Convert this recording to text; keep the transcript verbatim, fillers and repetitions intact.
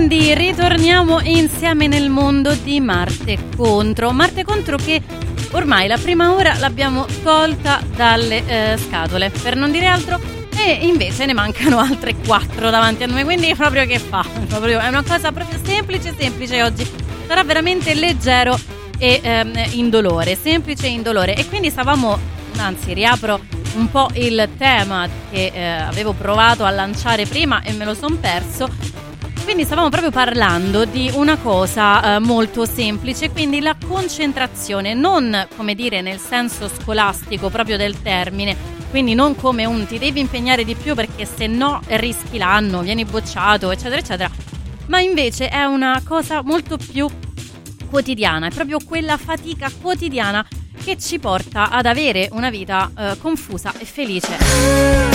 quindi ritorniamo insieme nel mondo di Marte contro. Marte contro che ormai la prima ora l'abbiamo tolta dalle eh, scatole, per non dire altro, e invece ne mancano altre quattro davanti a noi, quindi proprio che fa? Proprio, è una cosa proprio semplice semplice oggi, sarà veramente leggero e ehm, indolore, semplice e indolore. E quindi stavamo, anzi riapro un po' il tema che eh, avevo provato a lanciare prima e me lo son perso. Quindi stavamo proprio parlando di una cosa eh, molto semplice, quindi la concentrazione, non come dire nel senso scolastico proprio del termine, quindi non come un ti devi impegnare di più perché se no rischi l'anno, vieni bocciato, eccetera eccetera, ma invece è una cosa molto più quotidiana, è proprio quella fatica quotidiana che ci porta ad avere una vita eh, confusa e felice.